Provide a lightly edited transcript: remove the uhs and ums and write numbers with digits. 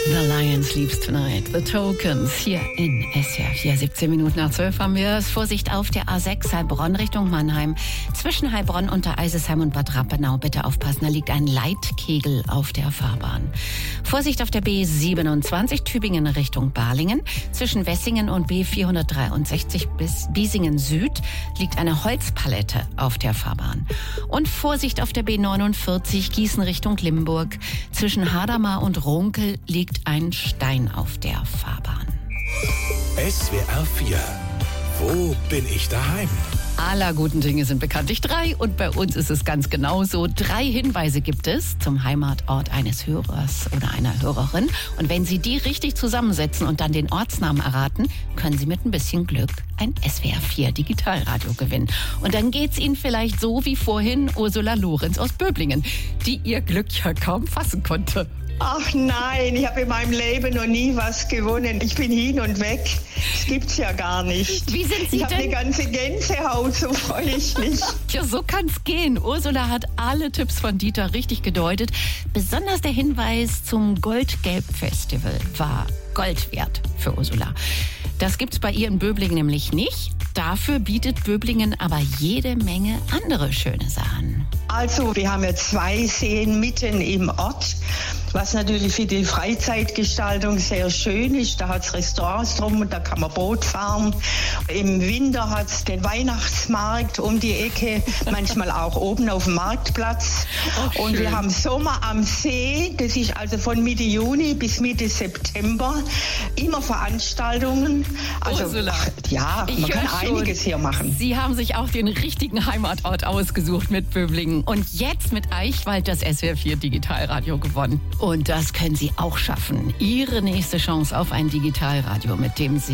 The Lion Sleeps Tonight, The Tokens, hier in SWR 4. 17 Minuten nach 12 haben wir es. Vorsicht auf der A6 Heilbronn Richtung Mannheim. Zwischen Heilbronn, Untereisesheim und Bad Rappenau. Bitte aufpassen, da liegt ein Leitkegel auf der Fahrbahn. Vorsicht auf der B27 Tübingen Richtung Balingen. Zwischen Wessingen und B463 bis Biesingen Süd liegt eine Holzpalette auf der Fahrbahn. Und Vorsicht auf der B49 Gießen Richtung Limburg. Zwischen Hadamar und Runkel liegt ein Stein auf der Fahrbahn. SWR 4. Wo bin ich daheim? Aller guten Dinge sind bekanntlich 3 und bei uns ist es ganz genauso. 3 Hinweise gibt es zum Heimatort eines Hörers oder einer Hörerin. Und wenn Sie die richtig zusammensetzen und dann den Ortsnamen erraten, können Sie mit ein bisschen Glück ein SWR 4 Digitalradio gewinnen. Und dann geht's Ihnen vielleicht so wie vorhin Ursula Lorenz aus Böblingen, die ihr Glück ja kaum fassen konnte. Ach nein, ich habe in meinem Leben noch nie was gewonnen. Ich bin hin und weg. Das gibt's ja gar nicht. Wie sind Sie ich habe eine ganze Gänsehaut, so freue ich mich. Tja, so kann's gehen. Ursula hat alle Tipps von Dieter richtig gedeutet. Besonders der Hinweis zum Goldgelb-Festival war Gold wert für Ursula. Das gibt's bei ihr in Böblingen nämlich nicht. Dafür bietet Böblingen aber jede Menge andere schöne Sachen. Also, wir haben ja 2 Seen mitten im Ort, was natürlich für die Freizeitgestaltung sehr schön ist. Da hat es Restaurants drum und da kann man Boot fahren. Im Winter hat es den Weihnachtsmarkt um die Ecke, manchmal auch oben auf dem Marktplatz. Oh, und wir haben Sommer am See, das ist also von Mitte Juni bis Mitte September, immer Veranstaltungen. Also, Ursula, man kann einiges hier machen. Sie haben sich auch den richtigen Heimatort ausgesucht mit Böblingen und jetzt mit Eichwald das SWR 4 Digitalradio gewonnen. Und das können Sie auch schaffen. Ihre nächste Chance auf ein Digitalradio, mit dem Sie